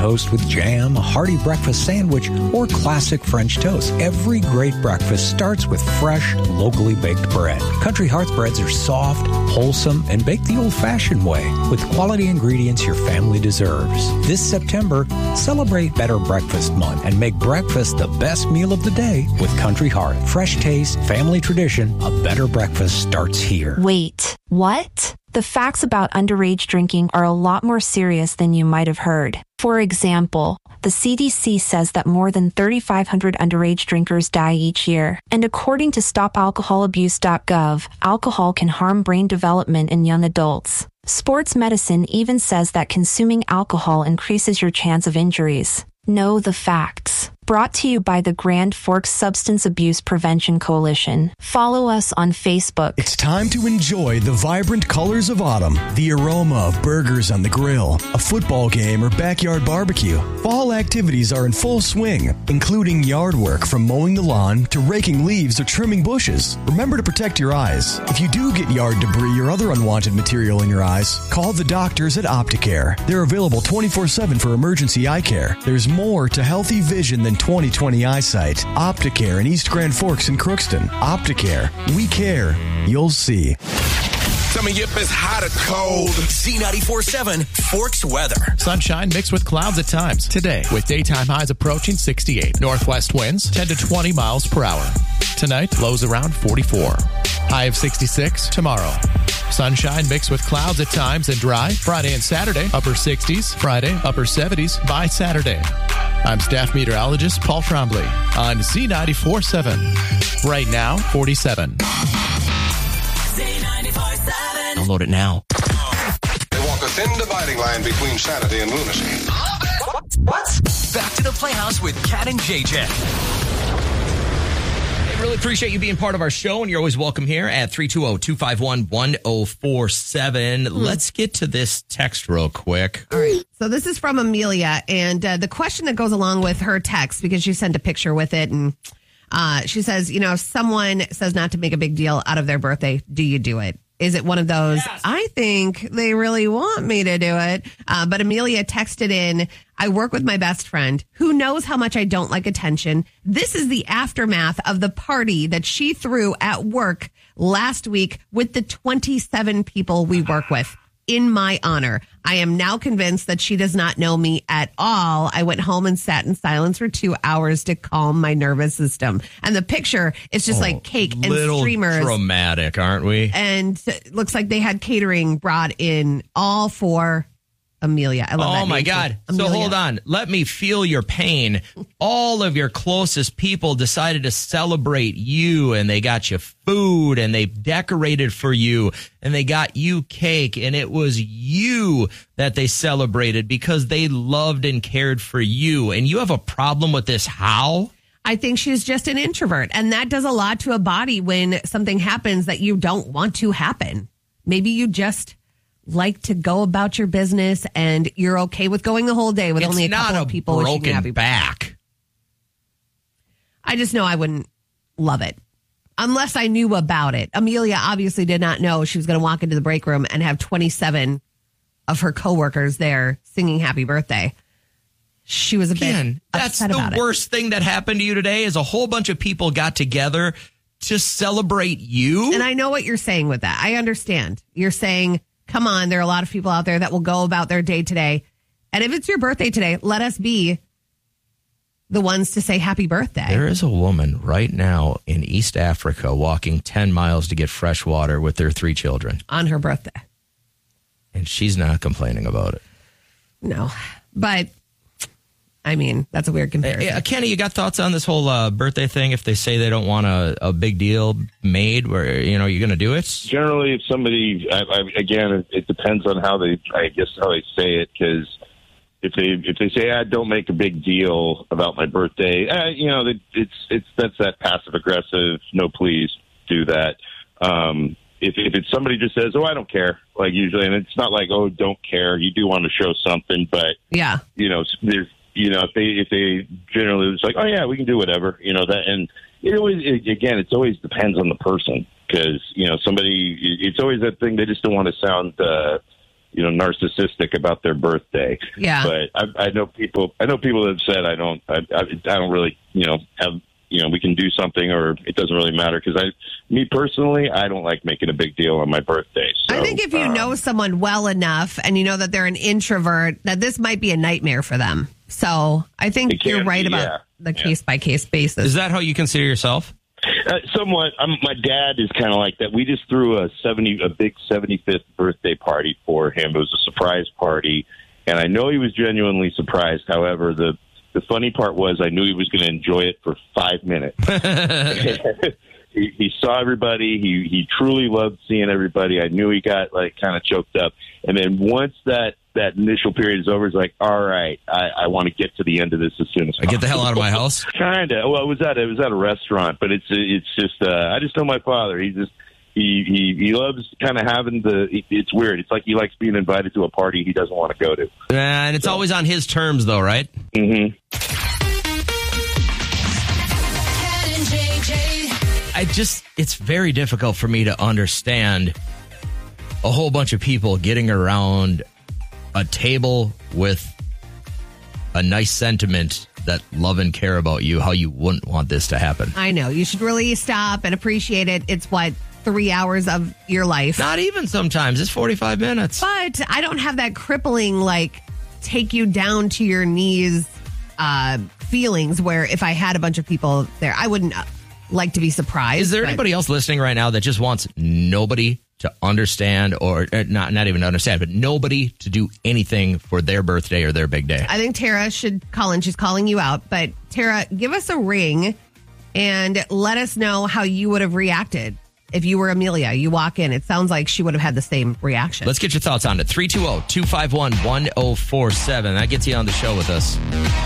toast with jam, a hearty breakfast sandwich, or classic French toast. Every great breakfast starts with fresh, locally baked bread. Country Hearts breads are soft, wholesome, and baked the old-fashioned way with quality ingredients your family deserves. This September, celebrate Better Breakfast Month and make breakfast the best meal of the day with Country Heart. Fresh taste, family tradition, a better breakfast starts here. Wait, what? The facts about underage drinking are a lot more serious than you might have heard. For example, the CDC says that more than 3,500 underage drinkers die each year. And according to StopAlcoholAbuse.gov, alcohol can harm brain development in young adults. Sports medicine even says that consuming alcohol increases your chance of injuries. Know the facts. Brought to you by the Grand Forks Substance Abuse Prevention Coalition. Follow us on Facebook. It's time to enjoy the vibrant colors of autumn, the aroma of burgers on the grill, a football game, or backyard barbecue. Fall activities are in full swing, including yard work from mowing the lawn to raking leaves or trimming bushes. Remember to protect your eyes. If you do get yard debris or other unwanted material in your eyes, call the doctors at Opticare. They're available 24/7 for emergency eye care. There's more to healthy vision than 20/20 eyesight. Opticare in East Grand Forks and Crookston. Opticare. We care. You'll see. Coming up is hot or cold. Z94.7 Forks weather. Sunshine mixed with clouds at times today, with daytime highs approaching 68. Northwest winds 10 to 20 miles per hour. Tonight, lows around 44. High of 66 tomorrow. Sunshine mixed with clouds at times and dry. Friday and Saturday, upper 60s. Friday, upper 70s by Saturday. I'm staff meteorologist Paul Trombley on Z94.7. Right now, 47. Z94.7. Download it now. They walk a thin dividing line between sanity and lunacy. What? Back to the Playhouse with Kat and JJ. Really appreciate you being part of our show, and you're always welcome here at 320-251-1047. Let's get to this text real quick. All right. So this is from Amelia, and the question that goes along with her text, because she sent a picture with it, and she says, you know, if someone says not to make a big deal out of their birthday, do you do it? Is it one of those, yes, I think they really want me to do it? But Amelia texted in, I work with my best friend who knows how much I don't like attention. This is the aftermath of the party that she threw at work last week with the 27 people we work with. In my honor, I am now convinced that she does not know me at all. I went home and sat in silence for 2 hours to calm my nervous system. And the picture is just like cake and streamers. Little dramatic, aren't we? And it looks like they had catering brought in all for Amelia. I love that. Oh my God. So hold on. Let me feel your pain. All of your closest people decided to celebrate you, and they got you food, and they decorated for you, and they got you cake, and it was you that they celebrated because they loved and cared for you. And you have a problem with this. How? I think she's just an introvert, and that does a lot to a body when something happens that you don't want to happen. Maybe you just like to go about your business, and you're okay with going the whole day with only a couple of people wishing you happy back. I just know I wouldn't love it unless I knew about it. Amelia obviously did not know she was going to walk into the break room and have 27 of her coworkers there singing happy birthday. She was a bit upset about it. That's the worst thing that happened to you today is a whole bunch of people got together to celebrate you. And I know what you're saying with that. I understand. You're saying, come on, there are a lot of people out there that will go about their day today. And if it's your birthday today, let us be the ones to say happy birthday. There is a woman right now in East Africa walking 10 miles to get fresh water with their 3 children. On her birthday. And she's not complaining about it. No. But, I mean, that's a weird comparison. Kenny, you got thoughts on this whole birthday thing? If they say they don't want a big deal made, where, you know, you're going to do it? Generally, if somebody, again, it depends on how they say it, because if they say, don't make a big deal about my birthday, that's that passive aggressive, no, please do that. If it's somebody just says, I don't care, like usually, and it's not like, don't care, you do want to show something, but yeah, if they generally it's like, we can do whatever, that, and it always depends on the person, because somebody, it's always that thing, they just don't want to sound narcissistic about their birthday. Yeah. But I know people that have said I don't really, have, we can do something or it doesn't really matter. Because me personally, I don't like making a big deal on my birthday. So, I think if you know someone well enough and you know that they're an introvert, that this might be a nightmare for them. So I think you're right about the case-by-case basis. Is that how you consider yourself? Somewhat. My dad is kind of like that. We just threw a big 75th birthday party for him. It was a surprise party, and I know he was genuinely surprised. However, the funny part was I knew he was going to enjoy it for 5 minutes. He saw everybody. He truly loved seeing everybody. I knew he got kind of choked up. And then once that initial period is over, it's like, all right, I want to get to the end of this as soon as possible. Get the hell out of my house. Kind of. Well, it was at a restaurant, but it's just I just know my father. He loves kind of having it's weird. It's like he likes being invited to a party he doesn't want to go to. And it's always on his terms, though, right? Mm-hmm. It's very difficult for me to understand a whole bunch of people getting around a table with a nice sentiment that love and care about you, how you wouldn't want this to happen. I know. You should really stop and appreciate it. It's 3 hours of your life. Not even sometimes. It's 45 minutes. But I don't have that crippling, take you down to your knees feelings where if I had a bunch of people there, I wouldn't like to be surprised. Is there anybody else listening right now that just wants nobody to understand or not even understand, but nobody to do anything for their birthday or their big day? I think Tara should call in. She's calling you out. But Tara, give us a ring and let us know how you would have reacted. If you were Amelia, you walk in. It sounds like she would have had the same reaction. Let's get your thoughts on it. 320-251-1047. That gets you on the show with us.